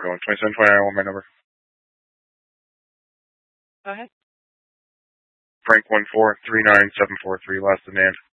going. 2729, I want my number. Go ahead. Frank 1439743, last demand.